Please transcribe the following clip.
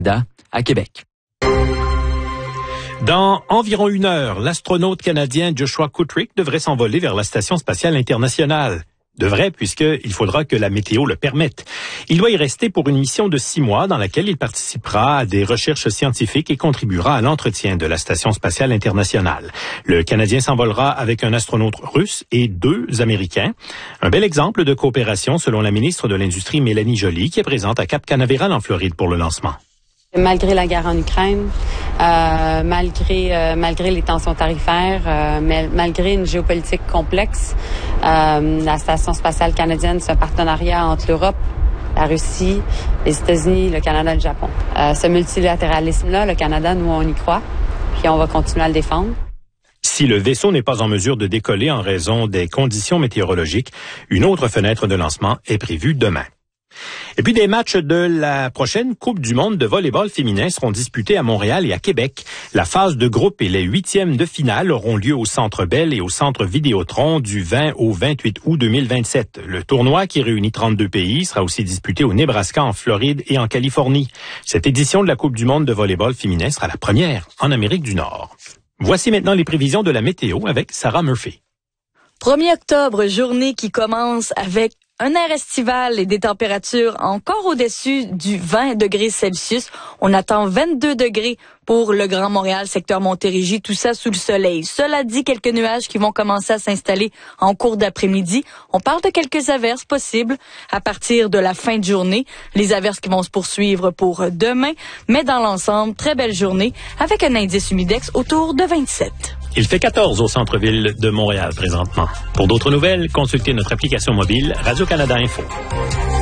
à Québec. Dans environ 1 heure, l'astronaute canadien Joshua Kutrick devrait s'envoler vers la Station spatiale internationale. Devrait, puisqu'il faudra que la météo le permette. Il doit y rester pour une mission de 6 mois dans laquelle il participera à des recherches scientifiques et contribuera à l'entretien de la Station spatiale internationale. Le Canadien s'envolera avec un astronaute russe et 2 Américains. Un bel exemple de coopération selon la ministre de l'Industrie Mélanie Joly, qui est présente à Cap Canaveral en Floride pour le lancement. Malgré la guerre en Ukraine, malgré les tensions tarifaires, malgré une géopolitique complexe, la Station spatiale canadienne, c'est un partenariat entre l'Europe, la Russie, les États-Unis, le Canada et le Japon. Ce multilatéralisme-là, le Canada, nous, on y croit, puis on va continuer à le défendre. Si le vaisseau n'est pas en mesure de décoller en raison des conditions météorologiques, une autre fenêtre de lancement est prévue demain. Et puis des matchs de la prochaine Coupe du monde de volley-ball féminin seront disputés à Montréal et à Québec. La phase de groupe et les 8e de finale auront lieu au Centre Bell et au Centre Vidéotron du 20 au 28 août 2027. Le tournoi, qui réunit 32 pays, sera aussi disputé au Nebraska, en Floride et en Californie. Cette édition de la Coupe du monde de volley-ball féminin sera la première en Amérique du Nord. Voici maintenant les prévisions de la météo avec Sarah Murphy. 1er octobre, journée qui commence avec un air estival et des températures encore au-dessus du 20 degrés Celsius. On attend 22 degrés pour le Grand Montréal, secteur Montérégie, tout ça sous le soleil. Cela dit, quelques nuages qui vont commencer à s'installer en cours d'après-midi. On parle de quelques averses possibles à partir de la fin de journée. Les averses qui vont se poursuivre pour demain, mais dans l'ensemble, très belle journée avec un indice humidex autour de 27. Il fait 14 au centre-ville de Montréal présentement. Pour d'autres nouvelles, consultez notre application mobile Radio-Canada Info.